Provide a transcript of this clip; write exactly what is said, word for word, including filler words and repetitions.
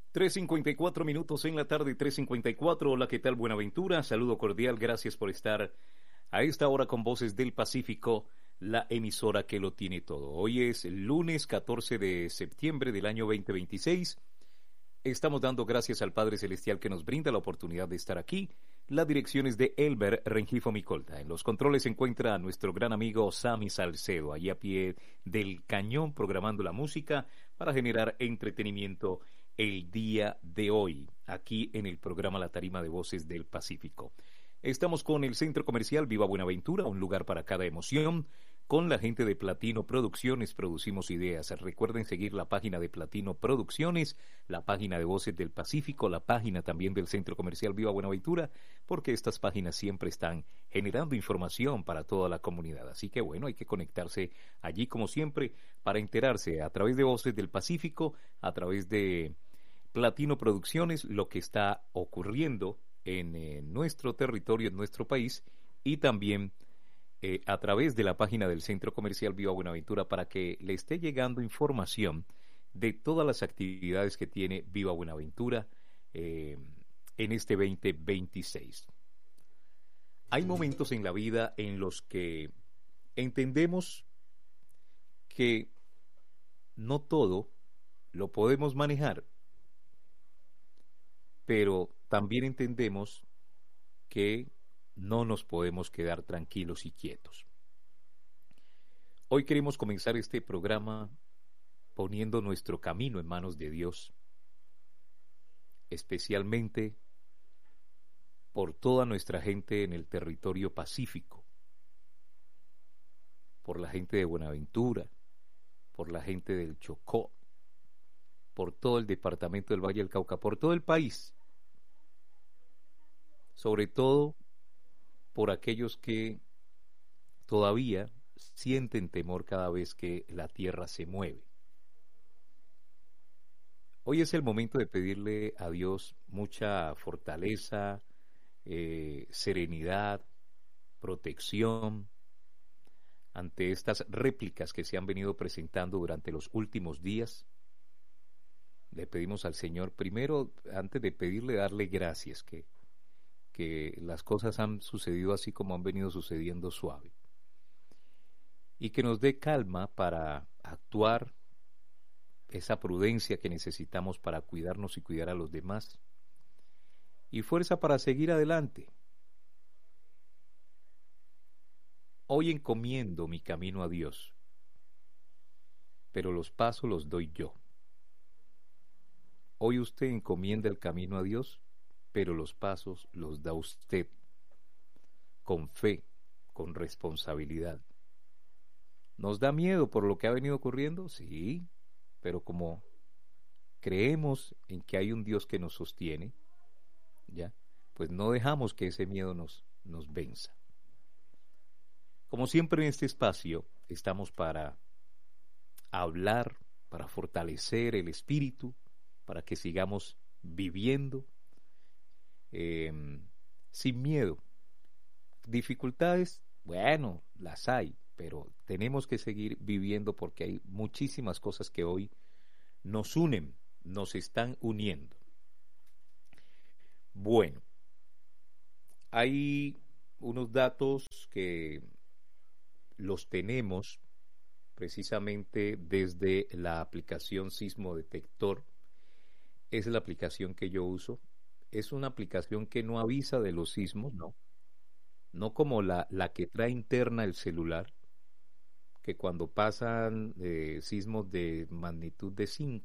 tres cincuenta y cuatro minutos en la tarde, tres cincuenta y cuatro. Hola, ¿qué tal? Buenaventura. Saludo cordial. Gracias por estar a esta hora con Voces del Pacífico, la emisora que lo tiene todo. Hoy es el lunes catorce de septiembre del año dos mil veintiséis. Estamos dando gracias al Padre Celestial que nos brinda la oportunidad de estar aquí. La dirección es de Elber Rengifo Micolta. En los controles se encuentra nuestro gran amigo Sammy Salcedo, allí a pie del cañón, programando la música para generar entretenimiento el día de hoy, aquí en el programa La Tarima de Voces del Pacífico. Estamos con el Centro Comercial Viva Buenaventura, un lugar para cada emoción. Con la gente de Platino Producciones producimos ideas. Recuerden seguir la página de Platino Producciones, la página de Voces del Pacífico, la página también del Centro Comercial Viva Buenaventura, porque estas páginas siempre están generando información para toda la comunidad. Así que bueno, hay que conectarse allí como siempre para enterarse a través de Voces del Pacífico, a través de Platino Producciones, lo que está ocurriendo en eh, nuestro territorio, en nuestro país, y también Eh, a través de la página del Centro Comercial Viva Buenaventura para que le esté llegando información de todas las actividades que tiene Viva Buenaventura eh, en este veinte veintiséis. Hay momentos en la vida en los que entendemos que no todo lo podemos manejar, pero también entendemos que no nos podemos quedar tranquilos y quietos. Hoy queremos comenzar este programa poniendo nuestro camino en manos de Dios, especialmente por toda nuestra gente en el territorio pacífico, por la gente de Buenaventura, por la gente del Chocó, por todo el departamento del Valle del Cauca, por todo el país, sobre todo por aquellos que todavía sienten temor cada vez que la tierra se mueve. Hoy es el momento de pedirle a Dios mucha fortaleza, eh, serenidad, protección ante estas réplicas que se han venido presentando durante los últimos días. Le pedimos al Señor, primero, antes de pedirle, darle gracias, que que las cosas han sucedido así como han venido sucediendo suave, y que nos dé calma para actuar, esa prudencia que necesitamos para cuidarnos y cuidar a los demás, y fuerza para seguir adelante. Hoy encomiendo mi camino a Dios, pero los pasos los doy yo. Hoy usted encomienda el camino a Dios, pero los pasos los da usted, con fe, con responsabilidad. ¿Nos da miedo por lo que ha venido ocurriendo? Sí, pero como creemos en que hay un Dios que nos sostiene, ¿ya? Pues no dejamos que ese miedo nos, nos venza. Como siempre en este espacio, estamos para hablar, para fortalecer el espíritu, para que sigamos viviendo Eh, sin miedo. Dificultades, bueno, las hay, pero tenemos que seguir viviendo porque hay muchísimas cosas que hoy nos unen, nos están uniendo. Bueno, hay unos datos que los tenemos precisamente desde la aplicación Sismo Detector. Es la aplicación que yo uso. Es una aplicación que no avisa de los sismos, no. No como la, la que trae interna el celular, que cuando pasan eh, sismos de magnitud de cinco,